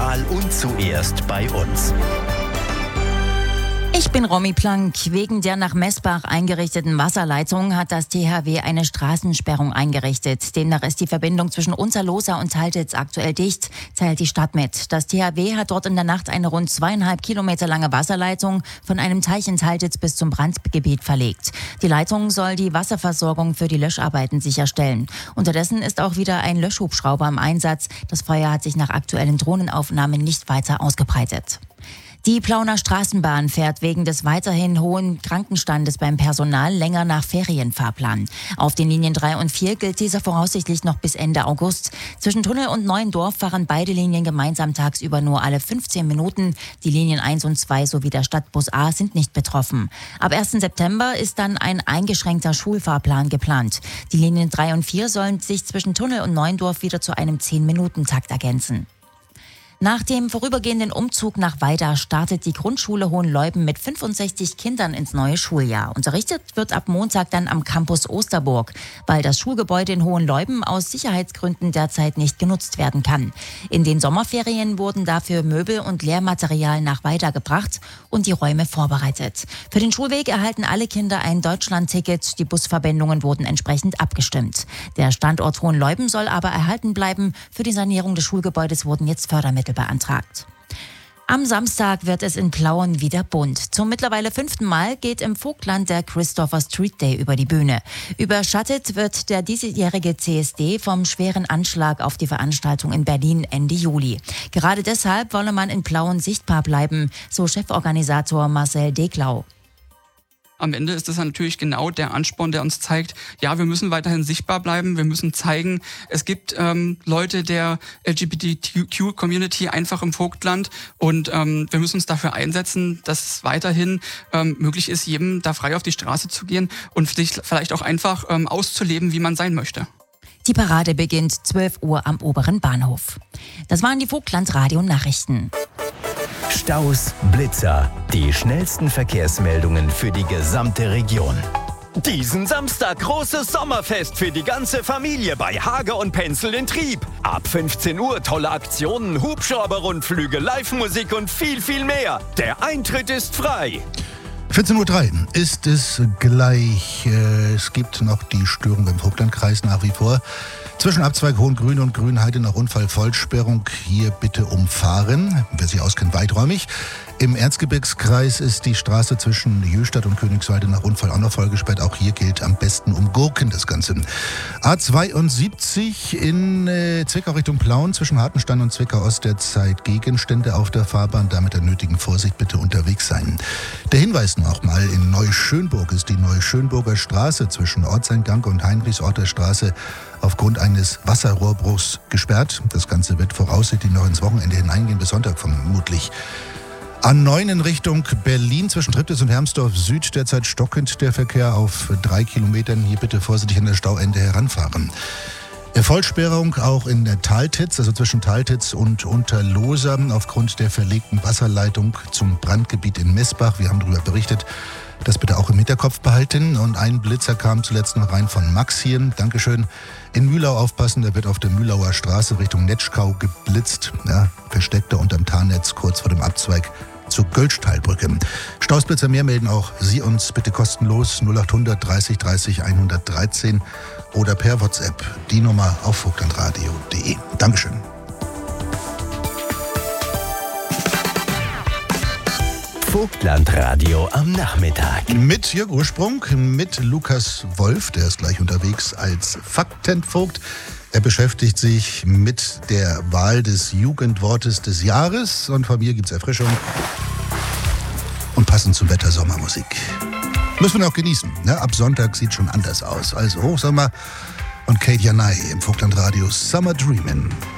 lokal und zuerst bei uns. Ich bin Romy Plank. Wegen der nach Messbach eingerichteten Wasserleitung hat das THW eine Straßensperrung eingerichtet. Demnach ist die Verbindung zwischen Unzerlosa und Taltitz aktuell dicht, teilt die Stadt mit. Das THW hat dort in der Nacht eine rund 2,5 Kilometer lange Wasserleitung von einem Teich in Taltitz bis zum Brandgebiet verlegt. Die Leitung soll die Wasserversorgung für die Löscharbeiten sicherstellen. Unterdessen ist auch wieder ein Löschhubschrauber im Einsatz. Das Feuer hat sich nach aktuellen Drohnenaufnahmen nicht weiter ausgebreitet. Die Plauner Straßenbahn fährt wegen des weiterhin hohen Krankenstandes beim Personal länger nach Ferienfahrplan. Auf den Linien 3 und 4 gilt dieser voraussichtlich noch bis Ende August. Zwischen Tunnel und Neuendorf fahren beide Linien gemeinsam tagsüber nur alle 15 Minuten. Die Linien 1 und 2 sowie der Stadtbus A sind nicht betroffen. Ab 1. September ist dann ein eingeschränkter Schulfahrplan geplant. Die Linien 3 und 4 sollen sich zwischen Tunnel und Neuendorf wieder zu einem 10-Minuten-Takt ergänzen. Nach dem vorübergehenden Umzug nach Weida startet die Grundschule Hohenleuben mit 65 Kindern ins neue Schuljahr. Unterrichtet wird ab Montag dann am Campus Osterburg, weil das Schulgebäude in Hohenleuben aus Sicherheitsgründen derzeit nicht genutzt werden kann. In den Sommerferien wurden dafür Möbel und Lehrmaterial nach Weida gebracht und die Räume vorbereitet. Für den Schulweg erhalten alle Kinder ein Deutschland-Ticket. Die Busverbindungen wurden entsprechend abgestimmt. Der Standort Hohenleuben soll aber erhalten bleiben. Für die Sanierung des Schulgebäudes wurden jetzt Fördermittel beantragt. Am Samstag wird es in Plauen wieder bunt. Zum mittlerweile 5. Mal geht im Vogtland der Christopher Street Day über die Bühne. Überschattet wird der diesjährige CSD vom schweren Anschlag auf die Veranstaltung in Berlin Ende Juli. Gerade deshalb wolle man in Plauen sichtbar bleiben, so Cheforganisator Marcel Deglau. Am Ende ist das natürlich genau der Ansporn, der uns zeigt, ja, wir müssen weiterhin sichtbar bleiben, wir müssen zeigen, es gibt Leute der LGBTQ-Community einfach im Vogtland und wir müssen uns dafür einsetzen, dass es weiterhin möglich ist, jedem da frei auf die Straße zu gehen und sich vielleicht auch einfach auszuleben, wie man sein möchte. Die Parade beginnt 12 Uhr am oberen Bahnhof. Das waren die Vogtland-Radio-Nachrichten. Staus, Blitzer, die schnellsten Verkehrsmeldungen für die gesamte Region. Diesen Samstag großes Sommerfest für die ganze Familie bei Hager und Penzel in Trieb. Ab 15 Uhr tolle Aktionen, Hubschrauber-Rundflüge, Live-Musik und viel, viel mehr. Der Eintritt ist frei. 14.03 Uhr ist es gleich. Es gibt noch die Störung im Vogtlandkreis nach wie vor. Zwischen Abzweig Hohengrün und Grünheide nach Unfallvollsperrung. Hier bitte umfahren. Wer sich auskennt, weiträumig. Im Erzgebirgskreis ist die Straße zwischen Jöstadt und Königswalde nach Unfall auch noch vollgesperrt. Auch hier gilt am besten umgurken das Ganze. A72 in Zwickau Richtung Plauen zwischen Hartenstein und Zwickau Ost derzeit Gegenstände auf der Fahrbahn. Da mit der nötigen Vorsicht bitte unterwegs sein. Der Hinweis noch mal, in Neuschönburg ist die Neuschönburger Straße zwischen Ortseingang und Heinrichsorter Straße aufgrund eines Wasserrohrbruchs gesperrt. Das Ganze wird voraussichtlich noch ins Wochenende hineingehen, bis Sonntag vermutlich. A9 in Richtung Berlin zwischen Triptis und Hermsdorf Süd derzeit stockend der Verkehr auf 3 Kilometern. Hier bitte vorsichtig an der Stauende heranfahren. Vollsperrung auch in der Taltitz, also zwischen Taltitz und Unterlosa aufgrund der verlegten Wasserleitung zum Brandgebiet in Messbach. Wir haben darüber berichtet. Das bitte auch im Hinterkopf behalten. Und ein Blitzer kam zuletzt noch rein von Max hier. Dankeschön. In Mühlau aufpassen, da wird auf der Mühlauer Straße Richtung Netschkau geblitzt. Ja, versteckter unterm Tarnnetz kurz vor dem Abzweig zur Göllstallbrücke. Stausblitzer mehr melden auch Sie uns bitte kostenlos 0800 30 30 113 oder per WhatsApp die Nummer auf vogtlandradio.de. Dankeschön. Vogtlandradio am Nachmittag. Mit Jörg Ursprung, mit Lukas Wolf, der ist gleich unterwegs als Faktenvogt. Er beschäftigt sich mit der Wahl des Jugendwortes des Jahres und von mir gibt's Erfrischung und passend zum Wetter Sommermusik. Müssen wir noch genießen, ne? Ab Sonntag sieht schon anders aus. Also Hochsommer und Kate Janai im Vogtlandradio Summer Dreamin'.